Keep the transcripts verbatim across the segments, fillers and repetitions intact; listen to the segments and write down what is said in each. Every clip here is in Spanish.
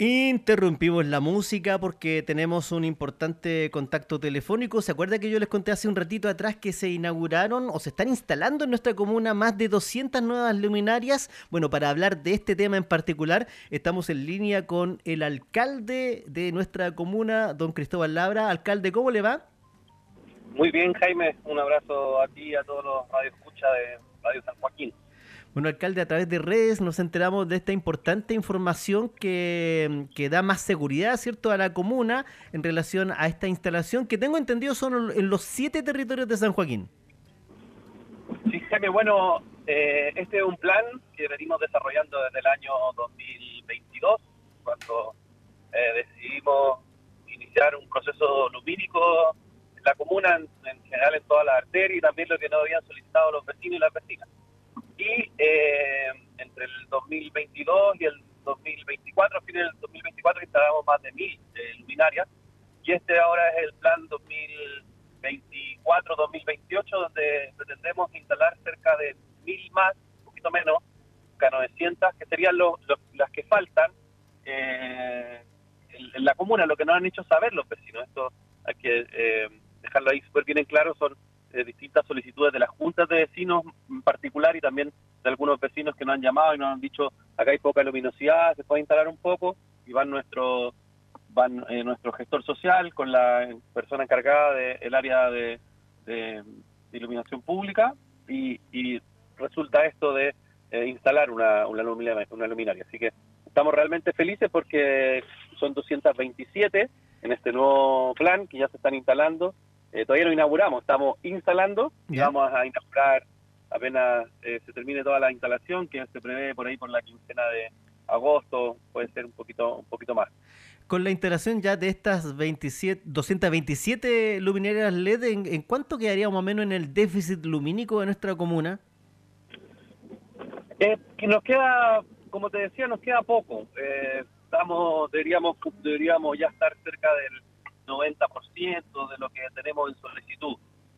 Interrumpimos la música porque tenemos un importante contacto telefónico. ¿Se acuerda que yo les conté hace un ratito atrás que se inauguraron o se están instalando en nuestra comuna más de doscientas nuevas luminarias? Bueno, para hablar de este tema en particular, estamos en línea con el alcalde de nuestra comuna, don Cristóbal Labra. Alcalde, ¿cómo le va? Muy bien, Jaime. Un abrazo a ti y a todos los radioescuchas de Radio San Joaquín. Bueno, alcalde, a través de redes nos enteramos de esta importante información que, que da más seguridad, ¿cierto?, a la comuna en relación a esta instalación que tengo entendido son en los siete territorios de San Joaquín. Sí, Jaime, bueno, eh, este es un plan que venimos desarrollando desde el año dos mil veintidós, cuando eh, decidimos iniciar un proceso lumínico en la comuna, en, en general en toda la arteria, y también lo que nos habían solicitado los vecinos y las vecinas. Y eh, entre el dos mil veintidós y el dos mil veinticuatro, a fines del dos mil veinticuatro, instalamos más de mil eh, luminarias, y este ahora es el plan dos mil veinticuatro dos mil veintiocho, donde pretendemos instalar cerca de mil más, un poquito menos, que novecientas, que serían los, los, las que faltan eh, en, en la comuna, lo que nos han hecho saber los vecinos. Esto hay que eh, dejarlo ahí súper bien en claro. Son Eh, distintas solicitudes de las juntas de vecinos en particular, y también de algunos vecinos que nos han llamado y nos han dicho: acá hay poca luminosidad, se puede instalar un poco, y van nuestro van eh, nuestro gestor social con la persona encargada del área de, de, de iluminación pública, y, y resulta esto de eh, instalar una, una, luminaria, una luminaria. Así que estamos realmente felices porque son doscientas veintisiete en este nuevo plan que ya se están instalando. Eh, todavía no inauguramos, estamos instalando y ¿Ya? vamos a inaugurar apenas eh, se termine toda la instalación, que se prevé por ahí por la quincena de agosto, puede ser un poquito un poquito más. Con la instalación ya de estas veintisiete, doscientas veintisiete luminarias L E D, ¿en, en cuánto quedaría más o menos en el déficit lumínico de nuestra comuna? Eh, que nos queda, como te decía, nos queda poco. Eh, estamos, deberíamos, deberíamos ya estar cerca del noventa por ciento de lo que tenemos en solicitud.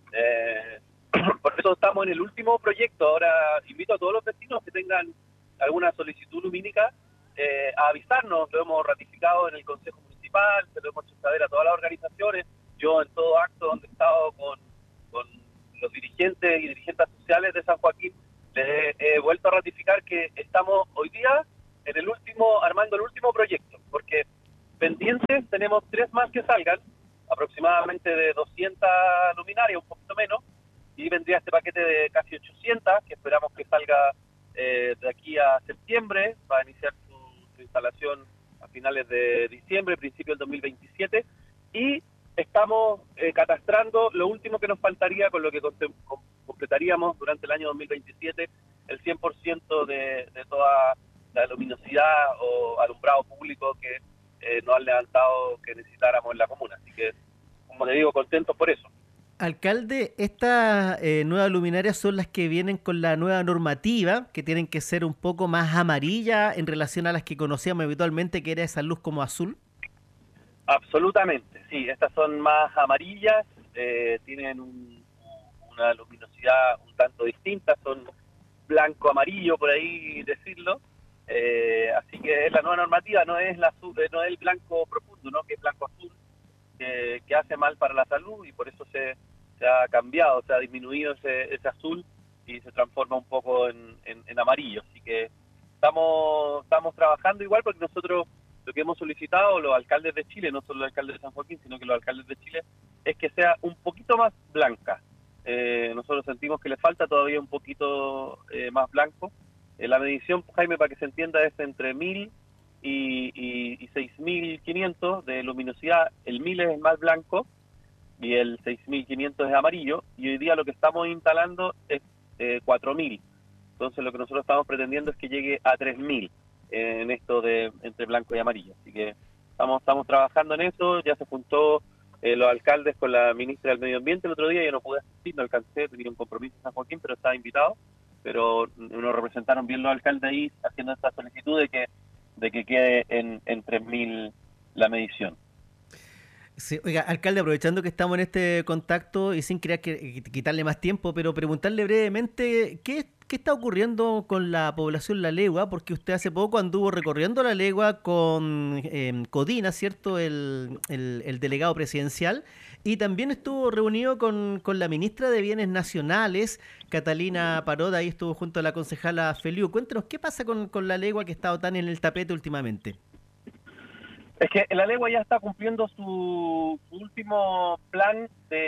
Eh, por eso estamos en el último proyecto. Ahora invito a todos los vecinos que tengan alguna solicitud lumínica eh, a avisarnos. Lo hemos ratificado en el Consejo Municipal, se lo hemos hecho saber a todas las organizaciones. Yo en todo acto donde he estado con, con los dirigentes y dirigentes sociales de San Joaquín, les he, he vuelto a ratificar que estamos hoy día en el último, armando el último proyecto, porque pendientes tenemos tres más que salgan, aproximadamente de doscientas luminarias, un poquito menos, y vendría este paquete de casi ochocientas, que esperamos que salga eh, de aquí a septiembre, va a iniciar su, su instalación a finales de diciembre, principio del dos mil veintisiete, y estamos eh, catastrando lo último que nos faltaría, con lo que completaríamos durante el año dos mil veintisiete el cien por ciento de, de toda la luminosidad o alumbrado público que Eh, nos han levantado que necesitáramos en la comuna. Así que, como le digo, contentos por eso. Alcalde, estas eh, nuevas luminarias son las que vienen con la nueva normativa, que tienen que ser un poco más amarillas en relación a las que conocíamos habitualmente, que era esa luz como azul. Absolutamente, sí. Estas son más amarillas, eh, tienen un, una luminosidad un tanto distinta, son blanco-amarillo, por ahí decirlo. Eh, así que es la nueva normativa, no es la azul, no es el blanco profundo, ¿no?, que es blanco azul, que, que hace mal para la salud, y por eso se, se ha cambiado, se ha disminuido ese, ese azul y se transforma un poco en, en, en amarillo. Así que estamos estamos trabajando igual, porque nosotros lo que hemos solicitado, los alcaldes de Chile, no solo el alcalde de San Joaquín, sino que los alcaldes de Chile, es que sea un poquito más blanca. Eh, nosotros sentimos que le falta todavía un poquito eh, más blanco. La medición, Jaime, para que se entienda, es entre mil y, y, y seis mil quinientos de luminosidad. El mil es el más blanco y el seis mil quinientos es amarillo, y hoy día lo que estamos instalando es eh, cuatro mil. Entonces lo que nosotros estamos pretendiendo es que llegue a tres mil eh, en esto de entre blanco y amarillo. Así que estamos, estamos trabajando en eso. Ya se juntó eh, los alcaldes con la ministra del Medio Ambiente el otro día. Yo no pude asistir, no alcancé, tenía un compromiso en San Joaquín, pero estaba invitado. Pero nos representaron bien los alcaldes ahí haciendo esta solicitud de que de que quede en, en tres mil la medición. Sí, oiga, alcalde, aprovechando que estamos en este contacto y sin querer que, quitarle más tiempo, pero preguntarle brevemente, ¿qué, ¿Qué está ocurriendo con la población La Legua? Porque usted hace poco anduvo recorriendo La Legua con eh, Codina, ¿cierto? El, el, el delegado presidencial. Y también estuvo reunido con, con la ministra de Bienes Nacionales, Catalina Parot, ahí estuvo junto a la concejala Feliu. Cuéntenos, ¿qué pasa con, con La Legua que ha estado tan en el tapete últimamente? Es que La Legua ya está cumpliendo su, su último plan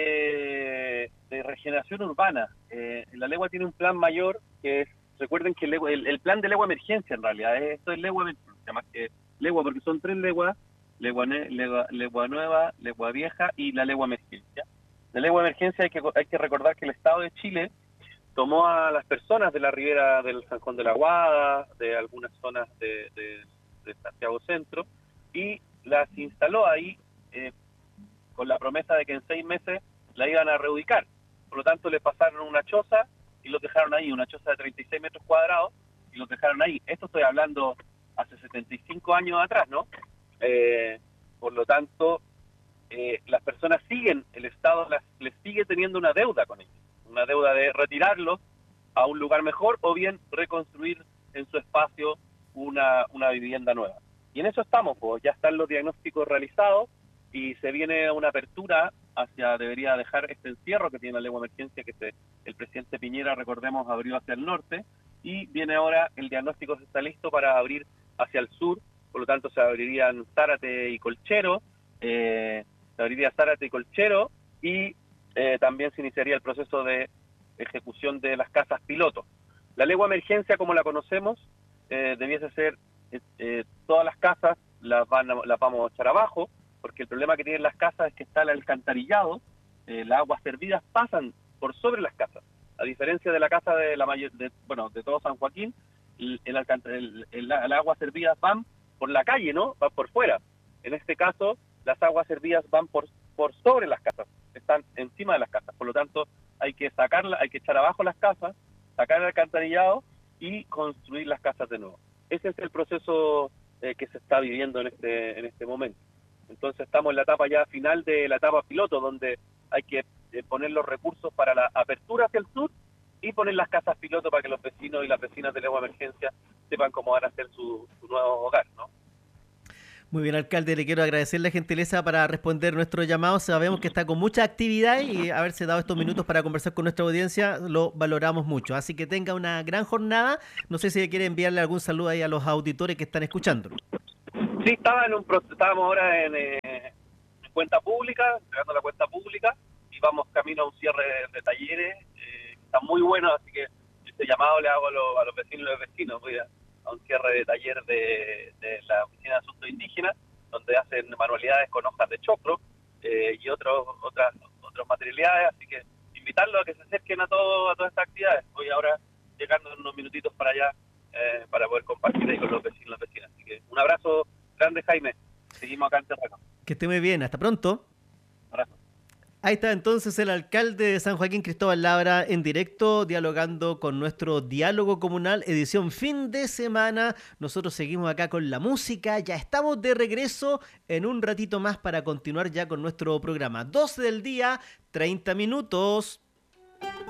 de, de regeneración urbana. Eh, La Legua tiene un plan mayor que es, recuerden que el, el, el plan de Legua Emergencia en realidad, eh, esto es Legua Emergencia, más que Legua, porque son tres Leguas, Legua, Legua, Legua Nueva, Legua Vieja y la Legua Emergencia. La Legua Emergencia hay que, hay que recordar que el Estado de Chile tomó a las personas de la ribera del San Juan de la Guada, de algunas zonas de, de, de Santiago Centro, y las instaló ahí eh, con la promesa de que en seis meses la iban a reubicar. Por lo tanto, le pasaron una choza y los dejaron ahí, una choza de treinta y seis metros cuadrados, y los dejaron ahí. Esto estoy hablando hace setenta y cinco años atrás, ¿no? Eh, por lo tanto, eh, las personas siguen, el Estado las, les sigue teniendo una deuda con ellos, una deuda de retirarlos a un lugar mejor o bien reconstruir en su espacio una, una vivienda nueva. Y en eso estamos, pues ya están los diagnósticos realizados y se viene una apertura hacia, debería dejar este encierro que tiene la Legua Emergencia, que se, el presidente Piñera, recordemos, abrió hacia el norte, y viene ahora el diagnóstico, se está listo para abrir hacia el sur, por lo tanto se abrirían Zárate y Colchero, eh, se abriría Zárate y Colchero, y eh, también se iniciaría el proceso de ejecución de las casas piloto. La Legua Emergencia, como la conocemos, eh, debiese ser Eh, todas las casas las, van a, las vamos a echar abajo, porque el problema que tienen las casas es que está el alcantarillado, eh, las aguas servidas pasan por sobre las casas, a diferencia de la casa de la mayor, de, bueno, de todo San Joaquín, el, el, el, el, las aguas servidas van por la calle, ¿no? Van por fuera. En este caso, las aguas servidas van por, por sobre las casas, están encima de las casas, por lo tanto, hay que sacarla, hay que echar abajo las casas, sacar el alcantarillado y construir las casas de nuevo. Ese es el proceso eh, que se está viviendo en este en este momento. Entonces estamos en la etapa ya final de la etapa piloto, donde hay que eh, poner los recursos para la apertura hacia el sur y poner las casas piloto para que los vecinos y las vecinas de Legua Emergencia sepan cómo van a hacer su, su nuevo hogar, ¿no? Muy bien, alcalde, le quiero agradecer la gentileza para responder nuestro llamado. Sabemos que está con mucha actividad y haberse dado estos minutos para conversar con nuestra audiencia lo valoramos mucho. Así que tenga una gran jornada. No sé si quiere enviarle algún saludo ahí a los auditores que están escuchando. Sí, estaba en un, estábamos ahora en, eh, en cuenta pública, entregando la cuenta pública, y vamos camino a un cierre de, de talleres, eh, que están muy buenos, así que este llamado le hago a, lo, a los vecinos y los vecinos, voy a, a un cierre de taller de, de la Oficina de Asuntos Indígenas, donde hacen manualidades con hojas de choclo eh, y otros otras otras materialidades, así que invitarlos a que se acerquen a, todo, a todas estas actividades. Voy ahora llegando en unos minutitos para allá eh, para poder compartir ahí con los vecinos y las vecinas. Así que un abrazo grande, Jaime. Seguimos acá en Terreno. Que esté muy bien, hasta pronto. Un abrazo. Ahí está entonces el alcalde de San Joaquín, Cristóbal Labra, en directo, dialogando con nuestro diálogo comunal, edición fin de semana. Nosotros seguimos acá con la música, ya estamos de regreso en un ratito más para continuar ya con nuestro programa. doce del día, treinta minutos.